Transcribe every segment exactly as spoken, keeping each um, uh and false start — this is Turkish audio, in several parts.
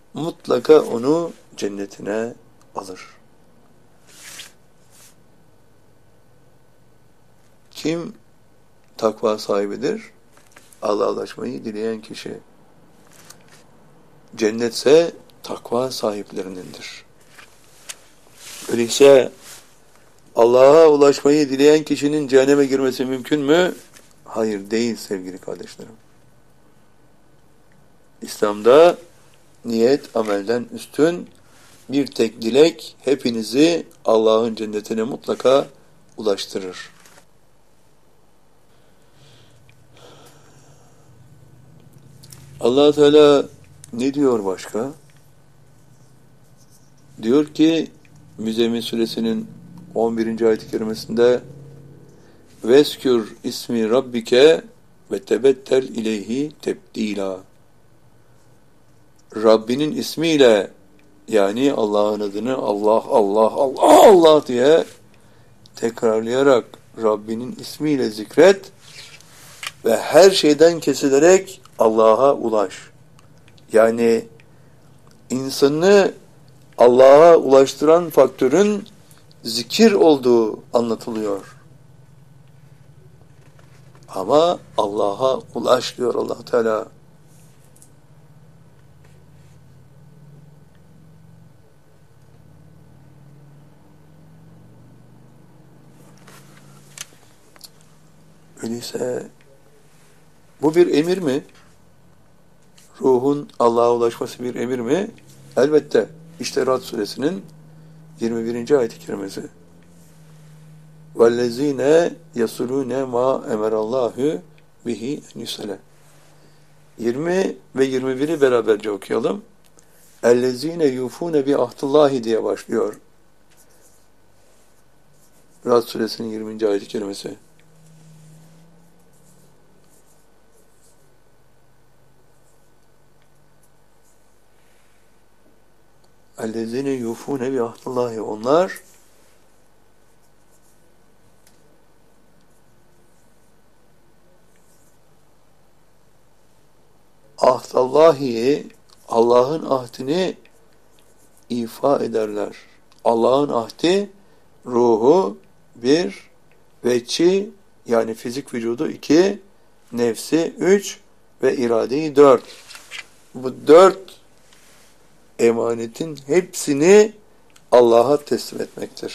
mutlaka onu cennetine alır. Kim takva sahibidir? Allah'a ulaşmayı dileyen kişi. Cennetse takva sahiplerinindir. Öyleyse Allah'a ulaşmayı dileyen kişinin cehenneme girmesi mümkün mü? Hayır, değil sevgili kardeşlerim. İslam'da niyet amelden üstün, bir tek dilek hepinizi Allah'ın cennetine mutlaka ulaştırır. Allah Teala ne diyor başka? Diyor ki Müzzemmil Suresinin on birinci ayet-i kerimesinde Veskür ismi rabbike ve tebettel ileyhi tebdila. Rabbinin ismiyle, yani Allah'ın adını Allah Allah Allah Allah diye tekrarlayarak Rabbinin ismiyle zikret ve her şeyden kesilerek Allah'a ulaş. Yani insanı Allah'a ulaştıran faktörün zikir olduğu anlatılıyor. Ama Allah'a ulaş diyor Allah Teala. Öyleyse bu bir emir mi? Ruhun Allah'a ulaşması bir emir mi? Elbette. İşte Rad suresinin yirmi birinci ayet-i kerimesi. وَالَّذ۪ينَ يَصُلُونَ مَا اَمَرَ اللّٰهُ بِهِ اَنْ yirmi ve yirmi biri beraberce okuyalım. اَلَّذ۪ينَ يُوفُونَ بِعَهْدِ اللّٰهِ diye başlıyor. Rad suresinin yirminci ayet-i kerimesi. اَلَّذ۪ينَ يُوفُونَ بِعَهْدِ اللّٰهِ Onlar ahdallahi, Allah'ın ahdini ifa ederler. Allah'ın ahdi, ruhu bir, veçi yani fizik vücudu iki, nefsi üç ve iradeyi dört. Bu dört emanetin hepsini Allah'a teslim etmektir.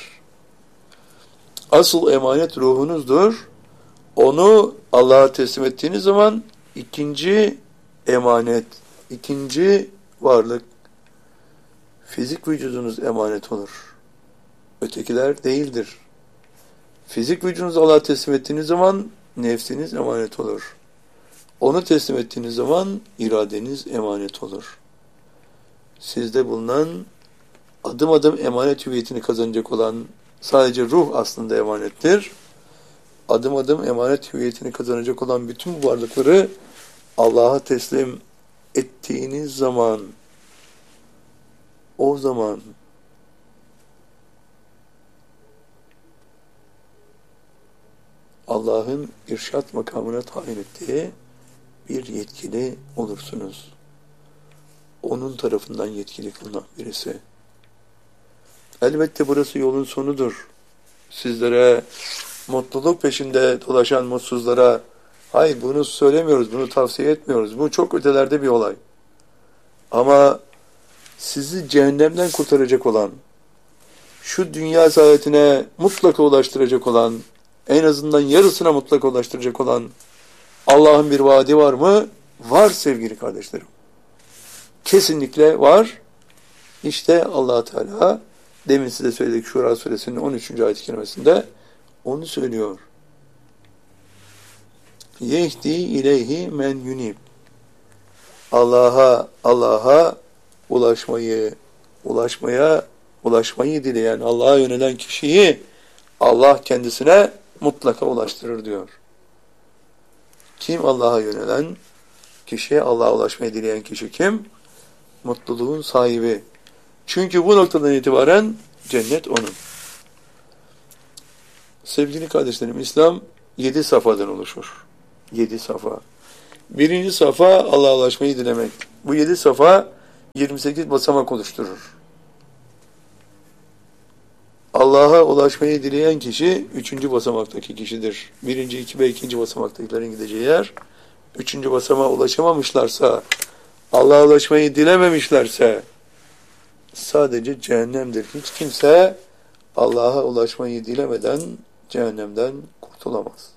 Asıl emanet ruhunuzdur. Onu Allah'a teslim ettiğiniz zaman ikinci emanet, ikinci varlık, fizik vücudunuz emanet olur. Ötekiler değildir. Fizik vücudunuzu Allah'a teslim ettiğiniz zaman nefsiniz emanet olur. Onu teslim ettiğiniz zaman iradeniz emanet olur. Sizde bulunan adım adım emanet hüviyetini kazanacak olan sadece ruh aslında emanettir. Adım adım emanet hüviyetini kazanacak olan bütün bu varlıkları Allah'a teslim ettiğiniz zaman, o zaman Allah'ın irşat makamına tayin ettiği bir yetkili olursunuz. Onun tarafından yetkili kılınan birisi. Elbette burası yolun sonudur. Sizlere mutluluk peşinde dolaşan mutsuzlara hayır bunu söylemiyoruz, bunu tavsiye etmiyoruz. Bu çok ötelerde bir olay. Ama sizi cehennemden kurtaracak olan, şu dünya saadetine mutlaka ulaştıracak olan, en azından yarısına mutlaka ulaştıracak olan Allah'ın bir vaadi var mı? Var sevgili kardeşlerim. Kesinlikle var. İşte Allah Teala demin size söyledik Şura suresinin on üçüncü ayet-i kerimesinde onu söylüyor. Yehdi ileyhi men yunib. Allah'a Allah'a ulaşmayı, ulaşmaya, ulaşmayı dileyen, Allah'a yönelen kişiyi Allah kendisine mutlaka ulaştırır diyor. Kim Allah'a yönelen kişi, Allah'a ulaşmayı dileyen kişi kim? Mutluluğun sahibi. Çünkü bu noktadan itibaren cennet onun. Sevgili kardeşlerim, İslam yedi safhadan oluşur. Yedi safa. Birinci safa Allah'a ulaşmayı dilemek. Bu yedi safa yirmi sekiz basamak oluşturur. Allah'a ulaşmayı dileyen kişi üçüncü basamaktaki kişidir. Birinci, iki ve ikinci basamaktakilerin gideceği yer. Üçüncü basamağa ulaşamamışlarsa, Allah'a ulaşmayı dilememişlerse sadece cehennemdir. Hiç kimse Allah'a ulaşmayı dilemeden cehennemden kurtulamaz.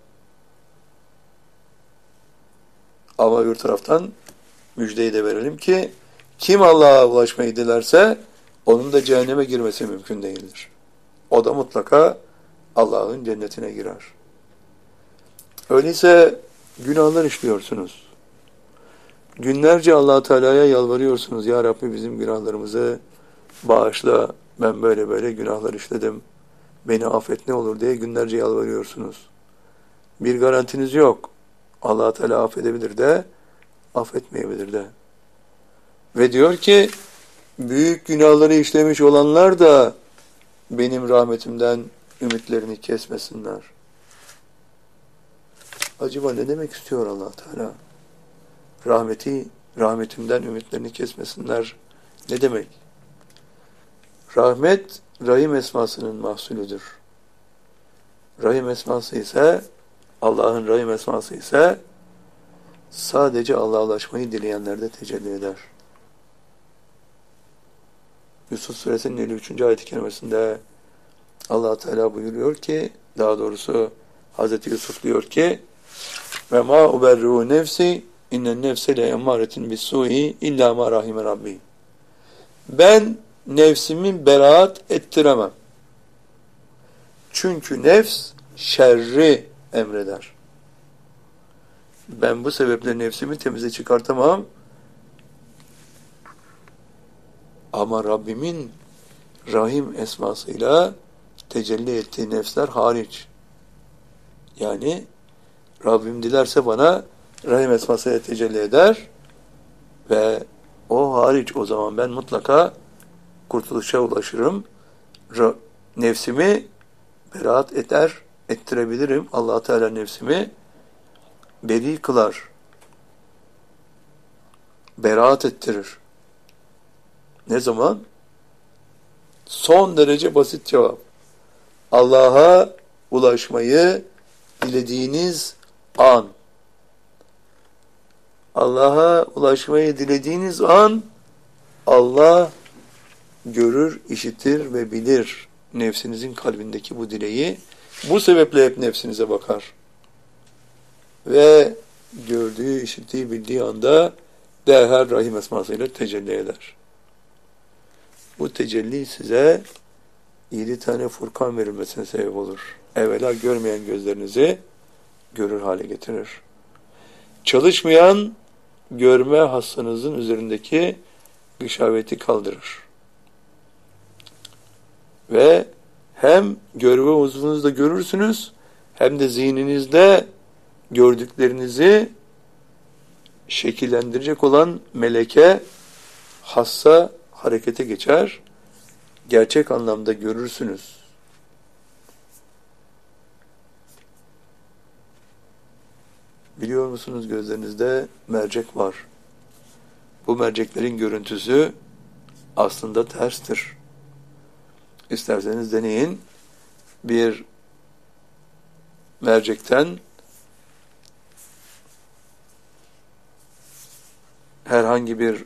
Ama bir taraftan müjdeyi de verelim ki kim Allah'a ulaşmayı dilerse onun da cehenneme girmesi mümkün değildir. O da mutlaka Allah'ın cennetine girer. Öyleyse günahlar işliyorsunuz. Günlerce Allah Teala'ya yalvarıyorsunuz. Ya Rabbi bizim günahlarımızı bağışla. Ben böyle böyle günahlar işledim. Beni affet ne olur diye günlerce yalvarıyorsunuz. Bir garantiniz yok. Allah Teala affedebilir de, affetmeyebilir de. Ve diyor ki büyük günahları işlemiş olanlar da benim rahmetimden ümitlerini kesmesinler. Acaba ne demek istiyor Allah Teala? Rahmeti, rahmetimden ümitlerini kesmesinler. Ne demek? Rahmet, Rahim esmasının mahsulüdür. Rahim esması ise, Allah'ın Rahim esması ise sadece Allah'a ulaşmayı dileyenlerde tecelli eder. Yusuf Suresinin elli üçüncü ayet-i kerimesinde Allah Teala buyuruyor ki, daha doğrusu Hazreti Yusuf diyor ki ve ma uberru nefsi innen nefse le emmâretin bis-sû'i illâ mâ rahime rabbi. Ben nefsimi beraat ettiremem. Çünkü nefs şerri emreder. Ben bu sebeple nefsimi temize çıkartamam. Ama Rabbimin Rahim esmasıyla tecelli ettiği nefsler hariç. Yani Rabbim dilerse bana Rahim esmasıyla tecelli eder ve o hariç o zaman ben mutlaka kurtuluşa ulaşırım. Nefsimi beraat eder, ettirebilirim. Allah Teala nefsimi beri kılar. Beraat ettirir. Ne zaman? Son derece basit cevap. Allah'a ulaşmayı dilediğiniz an. Allah'a ulaşmayı dilediğiniz an Allah görür, işitir ve bilir nefsinizin kalbindeki bu dileği. Bu sebeple hep nefsinize bakar. Ve gördüğü, işittiği, bildiği anda derhal Rahim esmasıyla tecelli eder. Bu tecelli size yedi tane Furkan verilmesine sebep olur. Evvela görmeyen gözlerinizi görür hale getirir. Çalışmayan görme hassanızın üzerindeki gışaveti kaldırır. Ve hem görme uzvunuzda görürsünüz hem de zihninizde gördüklerinizi şekillendirecek olan meleke hassa harekete geçer. Gerçek anlamda görürsünüz. Biliyor musunuz gözlerinizde mercek var. Bu merceklerin görüntüsü aslında terstir. İsterseniz deneyin. Bir mercekten herhangi bir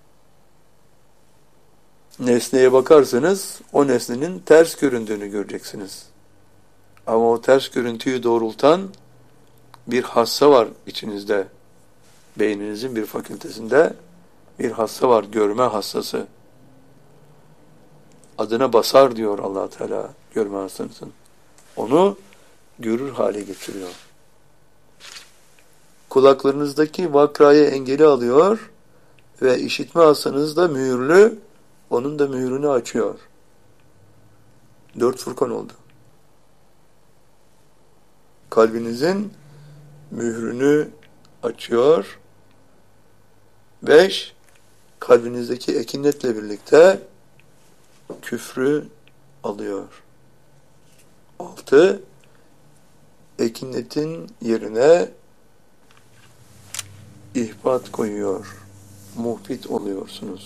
nesneye bakarsanız o nesnenin ters göründüğünü göreceksiniz. Ama o ters görüntüyü doğrultan bir hassa var içinizde. Beyninizin bir fakültesinde bir hassa var, görme hassası. Adına basar diyor Allah Teala görme hassasının. Onu görür hale getiriyor. Kulaklarınızdaki vakrayı engeli alıyor ve işitme hassanız da mühürlü, onun da mühürünü açıyor. Dört Furkan oldu. Kalbinizin mührünü açıyor. Beş, kalbinizdeki ekinetle birlikte küfrü alıyor. Altı, ekinetin yerine ihbat koyuyor. Muhbit oluyorsunuz.